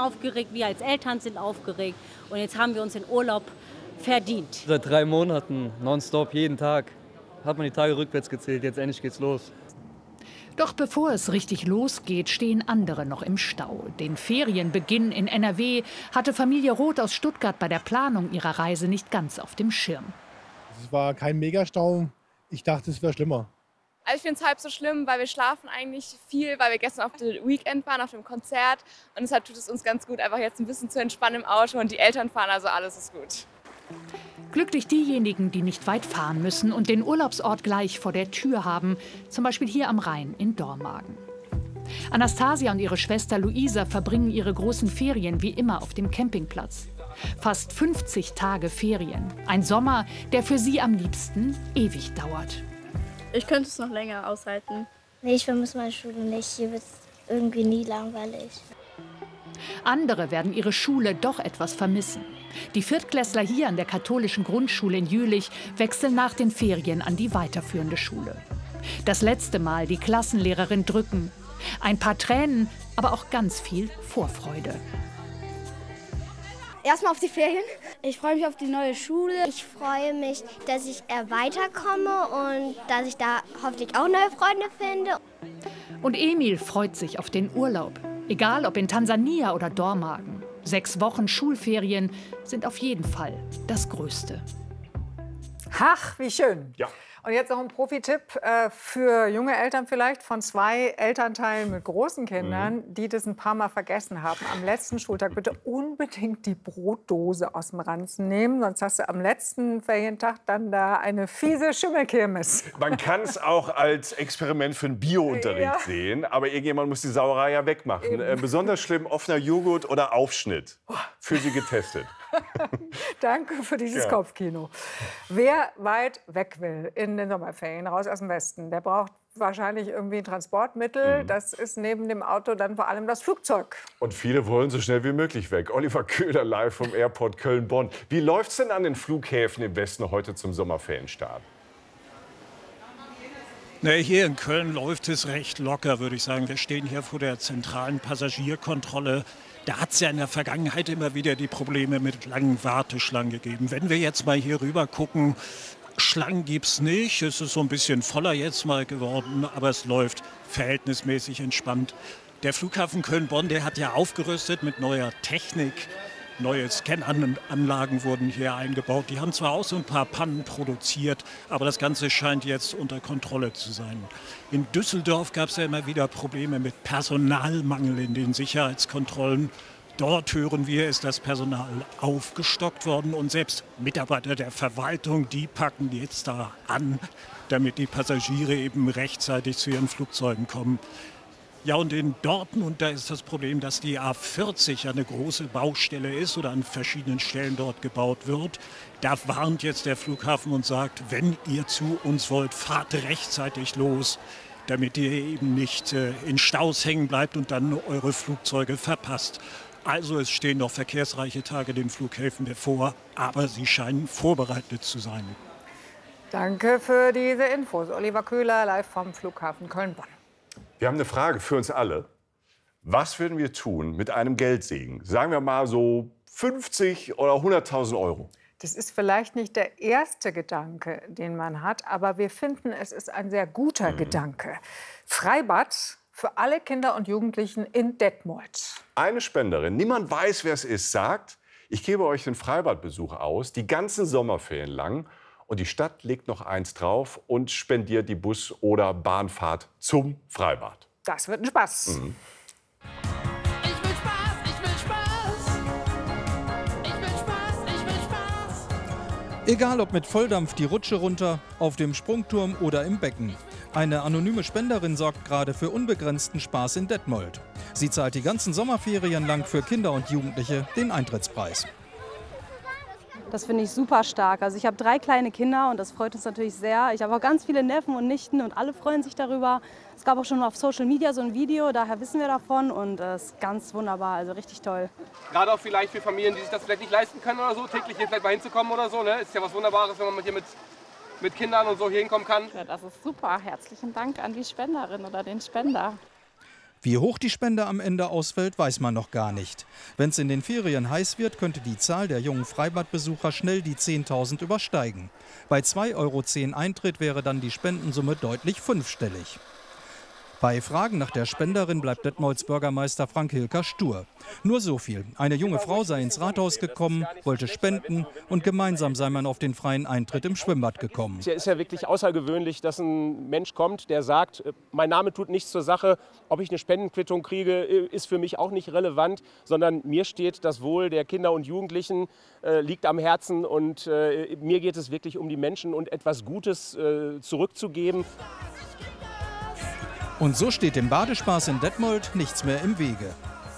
aufgeregt, wir als Eltern sind aufgeregt. Und jetzt haben wir uns den Urlaub verdient. Seit 3 Monaten, nonstop, jeden Tag, hat man die Tage rückwärts gezählt. Jetzt endlich geht's los. Doch bevor es richtig losgeht, stehen andere noch im Stau. Den Ferienbeginn in NRW hatte Familie Roth aus Stuttgart bei der Planung ihrer Reise nicht ganz auf dem Schirm. Es war kein Megastau. Ich dachte, es wäre schlimmer. Also ich finde es halb so schlimm, weil wir schlafen eigentlich viel, weil wir gestern auf dem Weekend waren, auf dem Konzert. Und deshalb tut es uns ganz gut, einfach jetzt ein bisschen zu entspannen im Auto. Und die Eltern fahren, also alles ist gut. Glücklich diejenigen, die nicht weit fahren müssen und den Urlaubsort gleich vor der Tür haben, zum Beispiel hier am Rhein in Dormagen. Anastasia und ihre Schwester Luisa verbringen ihre großen Ferien wie immer auf dem Campingplatz. Fast 50 Tage Ferien. Ein Sommer, der für sie am liebsten ewig dauert. Ich könnte es noch länger aushalten. Nee, ich vermisse meine Schule nicht. Hier wird es irgendwie nie langweilig. Andere werden ihre Schule doch etwas vermissen. Die Viertklässler hier an der katholischen Grundschule in Jülich wechseln nach den Ferien an die weiterführende Schule. Das letzte Mal die Klassenlehrerin drücken. Ein paar Tränen, aber auch ganz viel Vorfreude. Erstmal auf die Ferien. Ich freue mich auf die neue Schule. Ich freue mich, dass ich weiterkomme und dass ich da hoffentlich auch neue Freunde finde. Und Emil freut sich auf den Urlaub. Egal ob in Tansania oder Dormagen. 6 Wochen Schulferien sind auf jeden Fall das Größte. Ach, wie schön. Ja. Und jetzt noch ein Profi-Tipp für junge Eltern vielleicht von 2 Elternteilen mit großen Kindern, die das ein paar Mal vergessen haben. Am letzten Schultag bitte unbedingt die Brotdose aus dem Ranzen nehmen, sonst hast du am letzten Ferientag dann da eine fiese Schimmelkirmes. Man kann es auch als Experiment für einen Bio-Unterricht sehen, aber irgendjemand muss die Sauerei ja wegmachen. Besonders schlimm offener Joghurt oder Aufschnitt. Für Sie getestet. Danke für dieses Kopfkino. Wer weit weg will in den Sommerferien, raus aus dem Westen, der braucht wahrscheinlich irgendwie ein Transportmittel. Das ist neben dem Auto dann vor allem das Flugzeug. Und viele wollen so schnell wie möglich weg. Oliver Köhler live vom Airport Köln-Bonn. Wie läuft es denn an den Flughäfen im Westen heute zum Sommerferienstart? Hier in Köln läuft es recht locker, würde ich sagen. Wir stehen hier vor der zentralen Passagierkontrolle. Da hat es ja in der Vergangenheit immer wieder die Probleme mit langen Warteschlangen gegeben. Wenn wir jetzt mal hier rüber gucken, Schlangen gibt es nicht. Es ist so ein bisschen voller jetzt mal geworden, aber es läuft verhältnismäßig entspannt. Der Flughafen Köln-Bonn, der hat ja aufgerüstet mit neuer Technik. Neue Scananlagen wurden hier eingebaut. Die haben zwar auch so ein paar Pannen produziert, aber das Ganze scheint jetzt unter Kontrolle zu sein. In Düsseldorf gab es ja immer wieder Probleme mit Personalmangel in den Sicherheitskontrollen. Dort hören wir, ist das Personal aufgestockt worden und selbst Mitarbeiter der Verwaltung, die packen jetzt da an, damit die Passagiere eben rechtzeitig zu ihren Flugzeugen kommen. Ja, und in Dortmund, da ist das Problem, dass die A40 eine große Baustelle ist oder an verschiedenen Stellen dort gebaut wird. Da warnt jetzt der Flughafen und sagt, wenn ihr zu uns wollt, fahrt rechtzeitig los, damit ihr eben nicht in Staus hängen bleibt und dann eure Flugzeuge verpasst. Also es stehen noch verkehrsreiche Tage den Flughäfen bevor, aber sie scheinen vorbereitet zu sein. Danke für diese Infos. Oliver Köhler live vom Flughafen Köln-Bonn. Wir haben eine Frage für uns alle. Was würden wir tun mit einem Geldsegen? Sagen wir mal so 50 oder 100.000 Euro. Das ist vielleicht nicht der erste Gedanke, den man hat, aber wir finden, es ist ein sehr guter Gedanke. Freibad für alle Kinder und Jugendlichen in Detmold. Eine Spenderin, niemand weiß, wer es ist, sagt, ich gebe euch den Freibadbesuch aus, die ganzen Sommerferien lang. Und die Stadt legt noch eins drauf und spendiert die Bus- oder Bahnfahrt zum Freibad. Das wird ein Spaß. Ich will Spaß, ich will Spaß. Ich will Spaß, ich will Spaß. Egal ob mit Volldampf die Rutsche runter, auf dem Sprungturm oder im Becken. Eine anonyme Spenderin sorgt gerade für unbegrenzten Spaß in Detmold. Sie zahlt die ganzen Sommerferien lang für Kinder und Jugendliche den Eintrittspreis. Das finde ich super stark. Also ich habe 3 kleine Kinder und das freut uns natürlich sehr. Ich habe auch ganz viele Neffen und Nichten und alle freuen sich darüber. Es gab auch schon auf Social Media so ein Video, daher wissen wir davon und es ist ganz wunderbar, also richtig toll. Gerade auch vielleicht für Familien, die sich das vielleicht nicht leisten können oder so, täglich hier vielleicht mal hinzukommen oder so. Ne? Ist ja was Wunderbares, wenn man hier mit Kindern und so hier hinkommen kann. Ja, das ist super. Herzlichen Dank an die Spenderin oder den Spender. Wie hoch die Spende am Ende ausfällt, weiß man noch gar nicht. Wenn es in den Ferien heiß wird, könnte die Zahl der jungen Freibadbesucher schnell die 10.000 übersteigen. Bei 2,10 € Eintritt wäre dann die Spendensumme deutlich fünfstellig. Bei Fragen nach der Spenderin bleibt Detmolds Bürgermeister Frank Hilker stur. Nur so viel. Eine junge Frau sei ins Rathaus gekommen, wollte spenden und gemeinsam sei man auf den freien Eintritt im Schwimmbad gekommen. Es ist ja wirklich außergewöhnlich, dass ein Mensch kommt, der sagt, mein Name tut nichts zur Sache, ob ich eine Spendenquittung kriege, ist für mich auch nicht relevant, sondern mir steht das Wohl der Kinder und Jugendlichen, liegt am Herzen und mir geht es wirklich um die Menschen und etwas Gutes zurückzugeben. Und so steht dem Badespaß in Detmold nichts mehr im Wege.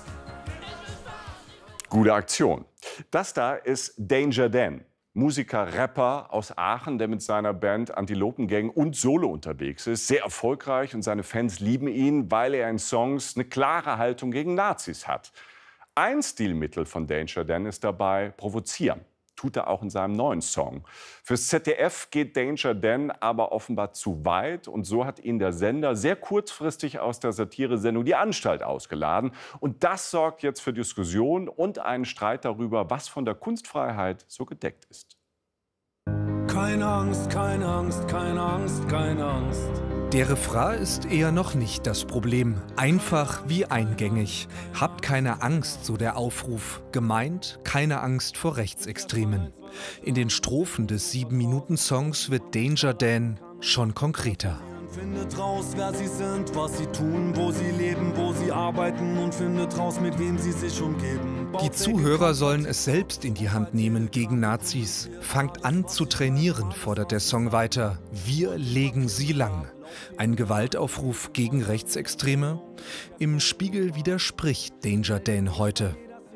Gute Aktion. Das da ist Danger Dan, Musiker, Rapper aus Aachen, der mit seiner Band Antilopengang und Solo unterwegs ist. Sehr erfolgreich und seine Fans lieben ihn, weil er in Songs eine klare Haltung gegen Nazis hat. Ein Stilmittel von Danger Dan ist dabei provozieren. Tut er auch in seinem neuen Song. Fürs ZDF geht Danger Dan aber offenbar zu weit. Und so hat ihn der Sender sehr kurzfristig aus der Satiresendung Die Anstalt ausgeladen. Und das sorgt jetzt für Diskussion und einen Streit darüber, was von der Kunstfreiheit so gedeckt ist. Keine Angst, keine Angst, keine Angst, keine Angst. Der Refrain ist eher noch nicht das Problem. Einfach wie eingängig. Habt keine Angst, so der Aufruf. Gemeint, keine Angst vor Rechtsextremen. In den Strophen des 7-Minuten-Songs wird Danger Dan schon konkreter. Findet raus, wer sie sind, was sie tun, wo sie leben, wo sie arbeiten und findet raus, mit wem sie sich umgeben. Die Zuhörer sollen es selbst in die Hand nehmen gegen Nazis. Fangt an zu trainieren, fordert der Song weiter. Wir legen sie lang. Ein Gewaltaufruf gegen Rechtsextreme? Im Spiegel widerspricht Danger Dan heute.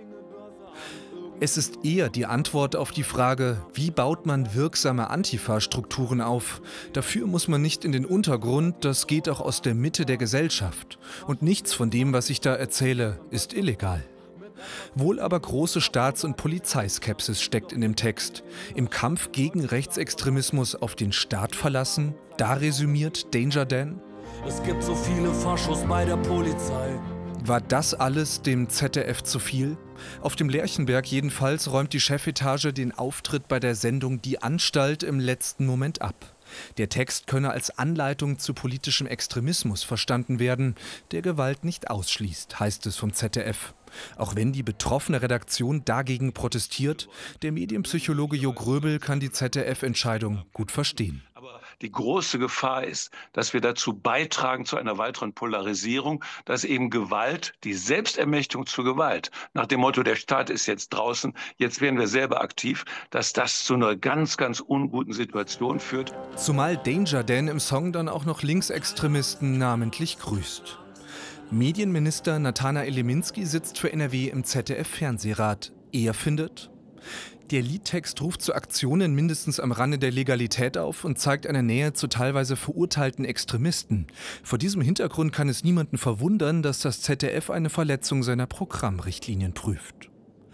Es ist eher die Antwort auf die Frage, wie baut man wirksame Antifa-Strukturen auf? Dafür muss man nicht in den Untergrund, das geht auch aus der Mitte der Gesellschaft. Und nichts von dem, was ich da erzähle, ist illegal. Wohl aber große Staats- und Polizeiskepsis steckt in dem Text. Im Kampf gegen Rechtsextremismus auf den Staat verlassen? Da resümiert Danger Dan: Es gibt so viele Faschos bei der Polizei. War das alles dem ZDF zu viel? Auf dem Lerchenberg jedenfalls räumt die Chefetage den Auftritt bei der Sendung Die Anstalt im letzten Moment ab. Der Text könne als Anleitung zu politischem Extremismus verstanden werden, der Gewalt nicht ausschließt, heißt es vom ZDF. Auch wenn die betroffene Redaktion dagegen protestiert, der Medienpsychologe Jo Gröbel kann die ZDF-Entscheidung gut verstehen. Die große Gefahr ist, dass wir dazu beitragen zu einer weiteren Polarisierung, dass eben Gewalt, die Selbstermächtigung zur Gewalt, nach dem Motto, der Staat ist jetzt draußen, jetzt werden wir selber aktiv, dass das zu einer ganz, ganz unguten Situation führt. Zumal Danger Dan im Song dann auch noch Linksextremisten namentlich grüßt. Medienminister Nathanael Leminski sitzt für NRW im ZDF-Fernsehrat. Er findet: Der Liedtext ruft zu Aktionen mindestens am Rande der Legalität auf und zeigt eine Nähe zu teilweise verurteilten Extremisten. Vor diesem Hintergrund kann es niemanden verwundern, dass das ZDF eine Verletzung seiner Programmrichtlinien prüft.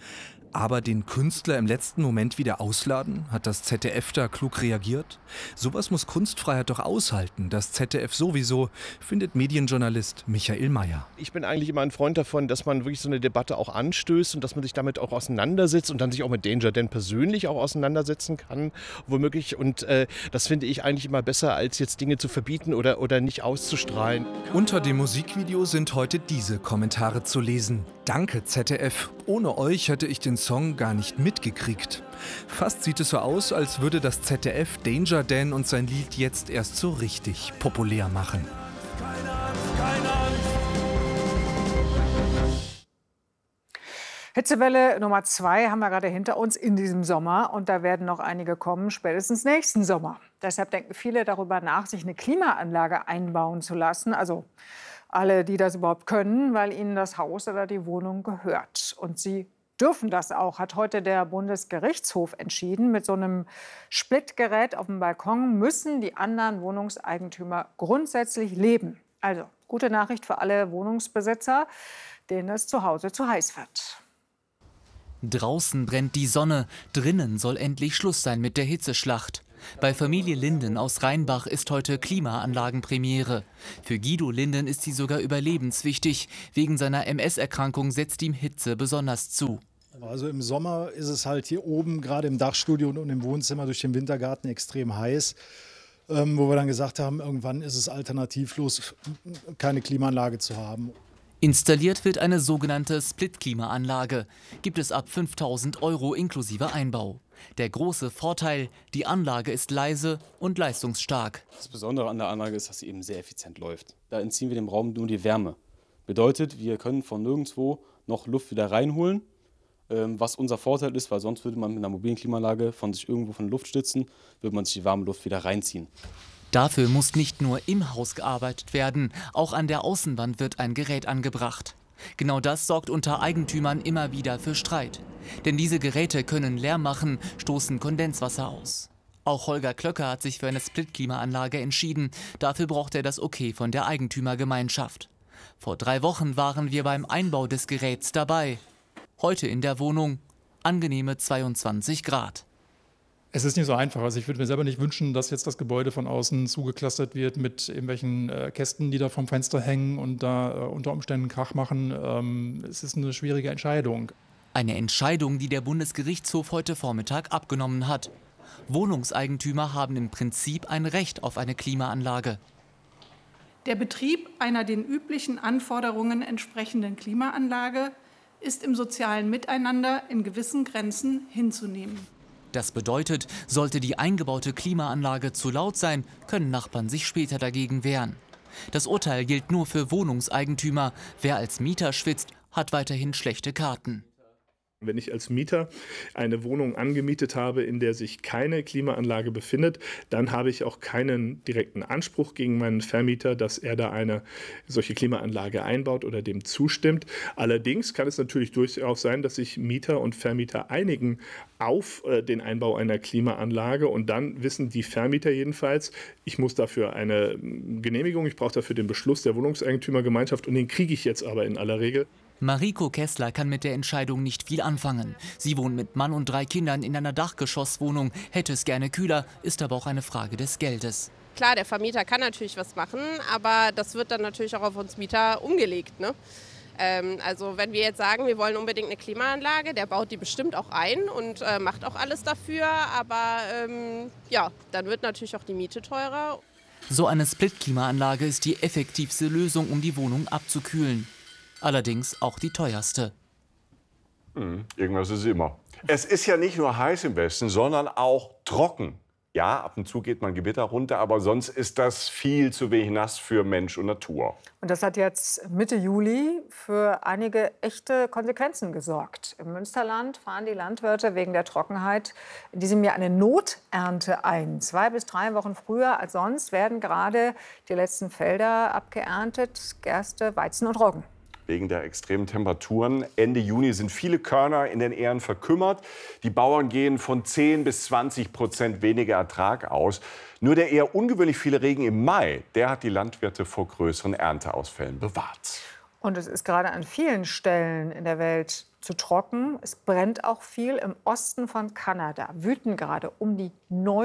Aber den Künstler im letzten Moment wieder ausladen? Hat das ZDF da klug reagiert? Sowas muss Kunstfreiheit doch aushalten. Das ZDF sowieso, findet Medienjournalist Michael Mayer. Ich bin eigentlich immer ein Freund davon, dass man wirklich so eine Debatte auch anstößt und dass man sich damit auch auseinandersetzt und dann sich auch mit Danger Dan persönlich auch auseinandersetzen kann, womöglich. Und das finde ich eigentlich immer besser, als jetzt Dinge zu verbieten oder nicht auszustrahlen. Unter dem Musikvideo sind heute diese Kommentare zu lesen. Danke ZDF, ohne euch hätte ich den Song gar nicht mitgekriegt. Fast sieht es so aus, als würde das ZDF Danger Dan und sein Lied jetzt erst so richtig populär machen. Hitzewelle Nummer 2 haben wir gerade hinter uns in diesem Sommer. Und da werden noch einige kommen, spätestens nächsten Sommer. Deshalb denken viele darüber nach, sich eine Klimaanlage einbauen zu lassen. Also alle, die das überhaupt können, weil ihnen das Haus oder die Wohnung gehört. Und sie dürfen das auch, hat heute der Bundesgerichtshof entschieden. Mit so einem Splitgerät auf dem Balkon müssen die anderen Wohnungseigentümer grundsätzlich leben. Also gute Nachricht für alle Wohnungsbesitzer, denen es zu Hause zu heiß wird. Draußen brennt die Sonne, drinnen soll endlich Schluss sein mit der Hitzeschlacht. Bei Familie Linden aus Rheinbach ist heute Klimaanlagenpremiere. Für Guido Linden ist sie sogar überlebenswichtig. Wegen seiner MS-Erkrankung setzt ihm Hitze besonders zu. Also im Sommer ist es halt hier oben, gerade im Dachstudio und im Wohnzimmer durch den Wintergarten extrem heiß. Wo wir dann gesagt haben, irgendwann ist es alternativlos, keine Klimaanlage zu haben. Installiert wird eine sogenannte Split-Klimaanlage. Gibt es ab 5.000 € inklusive Einbau. Der große Vorteil, die Anlage ist leise und leistungsstark. Das Besondere an der Anlage ist, dass sie eben sehr effizient läuft. Da entziehen wir dem Raum nur die Wärme. Bedeutet, wir können von nirgendwo noch Luft wieder reinholen. Was unser Vorteil ist, weil sonst würde man mit einer mobilen Klimaanlage von sich irgendwo von der Luft stützen, würde man sich die warme Luft wieder reinziehen. Dafür muss nicht nur im Haus gearbeitet werden, auch an der Außenwand wird ein Gerät angebracht. Genau das sorgt unter Eigentümern immer wieder für Streit. Denn diese Geräte können Lärm machen, stoßen Kondenswasser aus. Auch Holger Klöcker hat sich für eine Split-Klimaanlage entschieden. Dafür braucht er das Okay von der Eigentümergemeinschaft. Vor 3 Wochen waren wir beim Einbau des Geräts dabei. Heute in der Wohnung angenehme 22 Grad. Es ist nicht so einfach. Also ich würde mir selber nicht wünschen, dass jetzt das Gebäude von außen zugeklustert wird mit irgendwelchen Kästen, die da vom Fenster hängen und da unter Umständen Krach machen. Es ist eine schwierige Entscheidung. Eine Entscheidung, die der Bundesgerichtshof heute Vormittag abgenommen hat. Wohnungseigentümer haben im Prinzip ein Recht auf eine Klimaanlage. Der Betrieb einer den üblichen Anforderungen entsprechenden Klimaanlage ist im sozialen Miteinander in gewissen Grenzen hinzunehmen. Das bedeutet, sollte die eingebaute Klimaanlage zu laut sein, können Nachbarn sich später dagegen wehren. Das Urteil gilt nur für Wohnungseigentümer. Wer als Mieter schwitzt, hat weiterhin schlechte Karten. Wenn ich als Mieter eine Wohnung angemietet habe, in der sich keine Klimaanlage befindet, dann habe ich auch keinen direkten Anspruch gegen meinen Vermieter, dass er da eine solche Klimaanlage einbaut oder dem zustimmt. Allerdings kann es natürlich durchaus sein, dass sich Mieter und Vermieter einigen auf den Einbau einer Klimaanlage und dann wissen die Vermieter jedenfalls, ich muss dafür eine Genehmigung, ich brauche dafür den Beschluss der Wohnungseigentümergemeinschaft und den kriege ich jetzt aber in aller Regel. Mariko Kessler kann mit der Entscheidung nicht viel anfangen. Sie wohnt mit Mann und 3 Kindern in einer Dachgeschosswohnung, hätte es gerne kühler, ist aber auch eine Frage des Geldes. Klar, der Vermieter kann natürlich was machen, aber das wird dann natürlich auch auf uns Mieter umgelegt, ne? Also wenn wir jetzt sagen, wir wollen unbedingt eine Klimaanlage, der baut die bestimmt auch ein und macht auch alles dafür, aber ja, dann wird natürlich auch die Miete teurer. So eine Split-Klimaanlage ist die effektivste Lösung, um die Wohnung abzukühlen. Allerdings auch die teuerste. Irgendwas ist immer. Es ist ja nicht nur heiß im Westen, sondern auch trocken. Ja, ab und zu geht mal ein Gewitter runter, aber sonst ist das viel zu wenig nass für Mensch und Natur. Und das hat jetzt Mitte Juli für einige echte Konsequenzen gesorgt. Im Münsterland fahren die Landwirte wegen der Trockenheit in diesem Jahr eine Noternte ein. 2 bis 3 Wochen früher als sonst werden gerade die letzten Felder abgeerntet, Gerste, Weizen und Roggen. Wegen der extremen Temperaturen Ende Juni sind viele Körner in den Ähren verkümmert. Die Bauern gehen von 10 bis 20% weniger Ertrag aus. Nur der eher ungewöhnlich viele Regen im Mai, der hat die Landwirte vor größeren Ernteausfällen bewahrt. Und es ist gerade an vielen Stellen in der Welt zu trocken. Es brennt auch viel. Im Osten von Kanada wüten gerade um die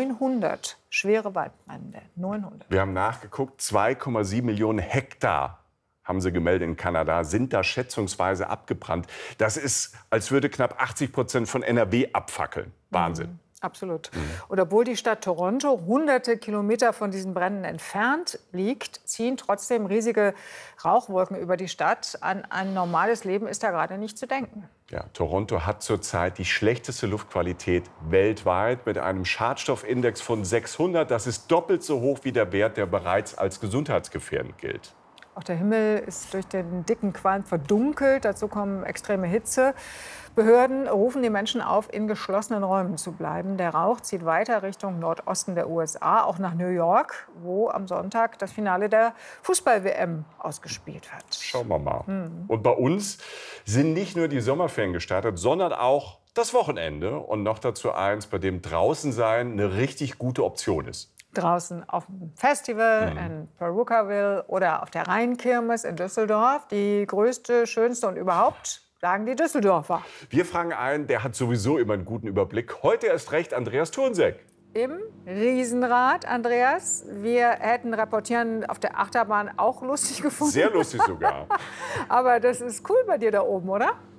900 schwere Waldbrände. 900. Wir haben nachgeguckt, 2,7 Millionen Hektar haben sie gemeldet in Kanada, sind da schätzungsweise abgebrannt. Das ist, als würde knapp 80% von NRW abfackeln. Wahnsinn. Absolut. Und obwohl die Stadt Toronto hunderte Kilometer von diesen Bränden entfernt liegt, ziehen trotzdem riesige Rauchwolken über die Stadt. An ein normales Leben ist da gerade nicht zu denken. Ja, Toronto hat zurzeit die schlechteste Luftqualität weltweit mit einem Schadstoffindex von 600. Das ist doppelt so hoch wie der Wert, der bereits als gesundheitsgefährdend gilt. Auch der Himmel ist durch den dicken Qualm verdunkelt. Dazu kommen extreme Hitze. Behörden rufen die Menschen auf, in geschlossenen Räumen zu bleiben. Der Rauch zieht weiter Richtung Nordosten der USA, auch nach New York, wo am Sonntag das Finale der Fußball-WM ausgespielt wird. Schauen wir mal. Und bei uns sind nicht nur die Sommerferien gestartet, sondern auch das Wochenende. Und noch dazu eins, bei dem draußen sein eine richtig gute Option ist. Draußen auf dem Festival in Perukaville oder auf der Rheinkirmes in Düsseldorf. Die größte, schönste und überhaupt, sagen die Düsseldorfer. Wir fragen einen, der hat sowieso immer einen guten Überblick. Heute erst recht Andreas Thurnsek. im Riesenrad, Andreas. Wir hätten Reportieren auf der Achterbahn auch lustig gefunden. Sehr lustig sogar. Aber das ist cool bei dir da oben, oder?